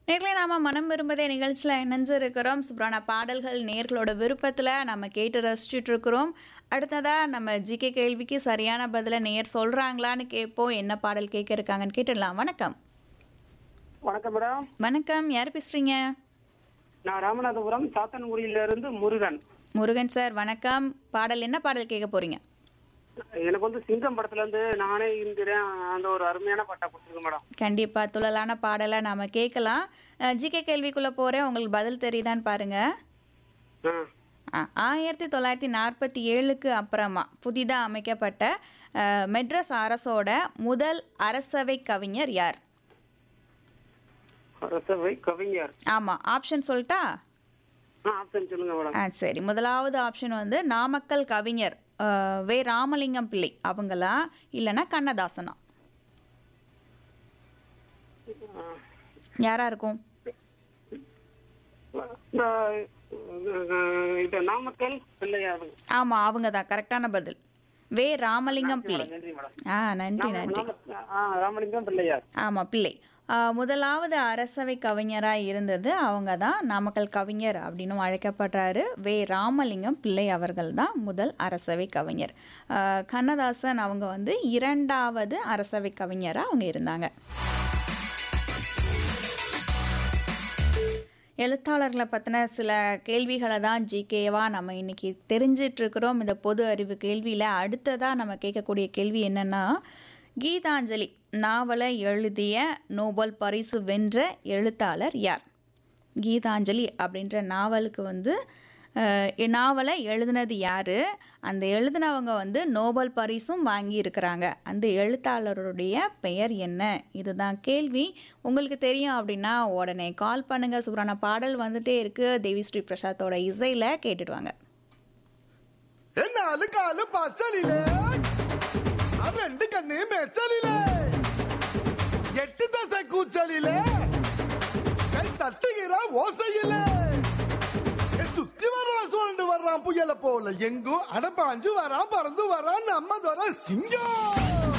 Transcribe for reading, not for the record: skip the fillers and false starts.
நேர்களை நாம மனம் விரும்பதே நிகழ்ச்சியில் இணைஞ்சிருக்கிறோம். சூப்பரான பாடல்கள் நேர்களோட விருப்பத்தில் நம்ம கேட்டு ரசிச்சுட்டு இருக்கிறோம். அடுத்ததா நம்ம ஜிகே கேள்விக்கு சரியான பதிலை நேர் சொல்றாங்களான்னு கேட்போம். என்ன பாடல் கேட்க இருக்காங்கன்னு கேட்டுடலாம். வணக்கம். வணக்கம் மேடம். வணக்கம், யார் பேசுறீங்க? நான் ராமநாதபுரம் சாத்தன்குடியிலிருந்து முருகன். முருகன் சார் வணக்கம். பாடல் என்ன பாடல் கேட்க போறீங்க? எனக்கு சிங்கம் படத்துல இருந்து நானே இருக்கிறேன் அந்த ஒரு அருமையான பாட்டை கொடுத்துருங்க மேடம். கண்டிப்பா துள்ளலான பாடலை நாம கேட்கலாம். ஜிகே கேள்விக்குள்ள போறேன், உங்களுக்கு பதில் தெரியுதான்னு பாருங்க. 1947க்கு அப்புறமா புதிதா அமைக்கப்பட்ட மெட்ராஸ் அரசோட முதல் அரசவை கவிஞர் யார்? அரசவை கவிஞர். ஆமா, ஆப்ஷன் சொல்லட்டா? ஆப்ஷன் சொல்லுங்க மேடம். சரி, முதலாவது ஆப்ஷன் நாமக்கல் கவிஞர் வே ராமலிங்கம் பிள்ளை அவங்களா, இல்லைன்னா கண்ணதாசனா? யாரா இருக்கும்? நாமக்கல் பிள்ளையார். ஆமா, அவங்க தான் கரெக்டான பதில். வே ராமலிங்கம் பிள்ளை. நன்றி நன்றி. ராமலிங்கம் பிள்ளையார். ஆமா, பிள்ளை. முதலாவது அரசவை கவிஞராக இருந்தது அவங்க தான். நாமக்கல் கவிஞர் அப்படின்னு அழைக்கப்படுறாரு. வே ராமலிங்கம் பிள்ளை அவர்கள் தான் முதல் அரசவை கவிஞர். கண்ணதாசன் அவங்க இரண்டாவது அரசவை கவிஞராக அவங்க இருந்தாங்க. எழுத்தாளர்களை பற்றின சில கேள்விகளை தான் ஜிகேவாக நம்ம இன்னைக்கு தெரிஞ்சிட்ருக்கிறோம். இந்த பொது அறிவு கேள்வியில் அடுத்ததாக நம்ம கேட்கக்கூடிய கேள்வி என்னென்னா, கீதாஞ்சலி நாவலை எழுதிய நோபல் பரிசு வென்ற எழுத்தாளர் யார்? கீதாஞ்சலி அப்படின்ற நாவலுக்கு நாவலை எழுதினது யார்? அந்த எழுதினவங்க நோபல் பரிசும் வாங்கி இருக்கிறாங்க. அந்த எழுத்தாளருடைய பெயர் என்ன? இதுதான் கேள்வி. உங்களுக்கு தெரியும் அப்படின்னா உடனே கால் பண்ணுங்க. சூப்பரான பாடல் வந்துட்டே இருக்கு. தேவி ஸ்ரீ பிரசாத்தோட இசையில் கேட்டுடுவாங்க. ரெண்டு கண்ணு மேச்சலிலே எட்டு தசை கூச்சலிலே கை தட்டுகிற ஓசையிலே சுத்தி வர்றான் சுழண்டு வர்றான் புயல போல எங்கும் அடப்பாஞ்சு வரான் பறந்து வரான் நம்ம தோற சிங்கம்.